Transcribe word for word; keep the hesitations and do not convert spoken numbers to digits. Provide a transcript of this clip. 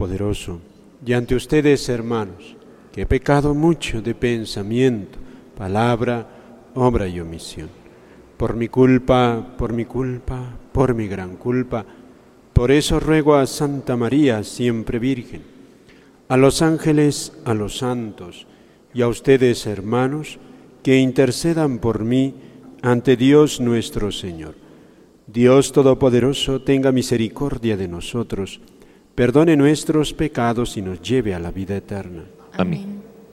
Todopoderoso, y ante ustedes, hermanos, que he pecado mucho de pensamiento, palabra, obra y omisión. Por mi culpa, por mi culpa, por mi gran culpa. Por eso ruego a Santa María, siempre Virgen, a los ángeles, a los santos, y a ustedes, hermanos, que intercedan por mí ante Dios nuestro Señor. Dios Todopoderoso tenga misericordia de nosotros, perdone nuestros pecados y nos lleve a la vida eterna. Amén.